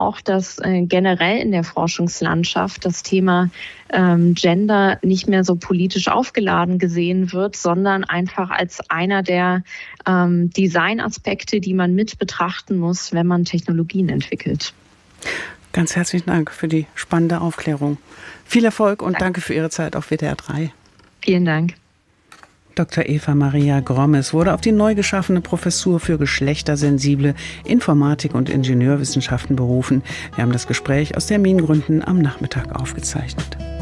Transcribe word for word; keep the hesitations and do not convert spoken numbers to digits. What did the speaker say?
auch, dass äh, generell in der Forschungslandschaft das Thema ähm, Gender nicht mehr so politisch aufgeladen gesehen wird, sondern einfach als einer der ähm, Designaspekte, die man mit betrachten muss, wenn man Technologien entwickelt. Ganz herzlichen Dank für die spannende Aufklärung. Viel Erfolg und danke für Ihre Zeit auf W D R drei. Vielen Dank. Doktor Eva Maria Grommes wurde auf die neu geschaffene Professur für geschlechtersensible Informatik und Ingenieurwissenschaften berufen. Wir haben das Gespräch aus Termingründen am Nachmittag aufgezeichnet.